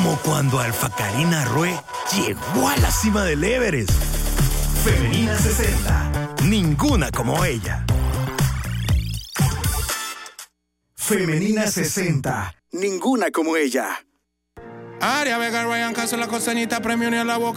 Como cuando Alfa Karina Rue llegó a la cima del Everest. Femenina 60. Ninguna como ella. Femenina 60. Ninguna como ella. Aria Vega, Ryan Castro, la costeñita, premio ni a la boca.